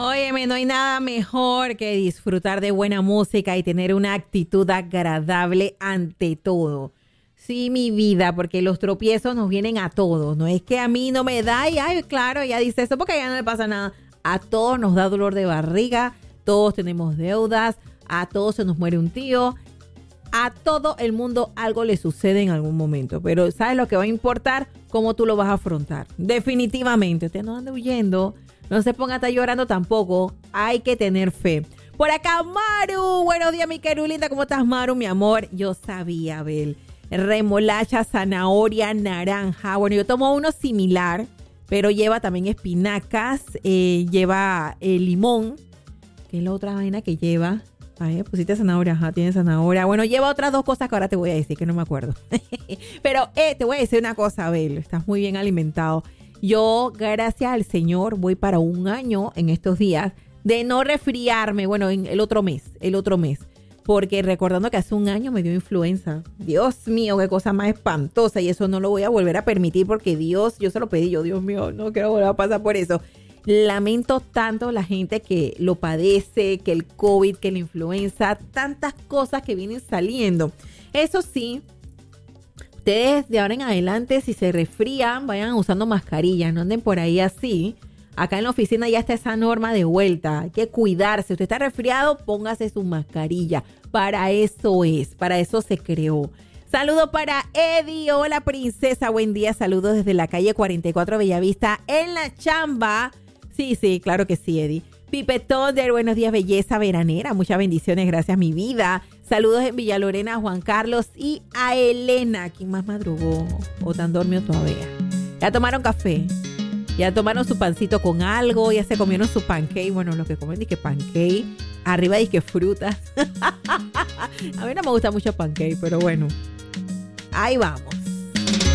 Óyeme, no hay nada mejor que disfrutar de buena música y tener una actitud agradable ante todo. Sí, mi vida, porque los tropiezos nos vienen a todos. No es que a mí no me da y, ay, claro, ella dice eso porque ya no le pasa nada. A todos nos da dolor de barriga, todos tenemos deudas, a todos se nos muere un tío. A todo el mundo algo le sucede en algún momento. Pero ¿sabes lo que va a importar? Cómo tú lo vas a afrontar. Definitivamente. Usted no ande huyendo. No se ponga a estar llorando tampoco. Hay que tener fe. Por acá, Maru. Buenos días, mi querulita. ¿Cómo estás, Maru, mi amor? Yo sabía, Bel. Remolacha, zanahoria, naranja. Bueno, yo tomo uno similar, pero lleva también espinacas. Lleva limón. ¿Qué es la otra vaina que lleva? Ay, pusiste zanahoria, ajá, tiene zanahoria. Bueno, lleva otras dos cosas que ahora te voy a decir, que no me acuerdo. Pero te voy a decir una cosa, Abel, estás muy bien alimentado. Yo, gracias al Señor, voy para 1 año en estos días de no resfriarme, bueno, en el otro mes. Porque recordando que hace 1 año me dio influenza. Dios mío, qué cosa más espantosa. Y eso no lo voy a volver a permitir porque Dios, yo se lo pedí yo, Dios mío, no quiero volver a pasar por eso. Lamento tanto la gente que lo padece, que el COVID, que la influenza, tantas cosas que vienen saliendo. Eso sí, ustedes de ahora en adelante, si se resfrían, vayan usando mascarillas, no anden por ahí así. Acá en la oficina ya está esa norma de vuelta. Hay que cuidarse. Usted está resfriado, póngase su mascarilla. Para eso es, para eso se creó. Saludo para Eddie. Hola, princesa. Buen día. Saludos desde la calle 44 Bellavista en la chamba. Sí, claro que sí, Eddie. Pipe Tonder, buenos días, belleza veranera. Muchas bendiciones, gracias, mi vida. Saludos en Villa Lorena a Juan Carlos y a Elena. ¿Quién más madrugó? ¿O tan dormido todavía? ¿Ya tomaron café? ¿Ya tomaron su pancito con algo? ¿Ya se comieron su pancake? Bueno, los que comen disque pancake. Arriba disque frutas. A mí no me gusta mucho pancake, pero bueno. Ahí vamos.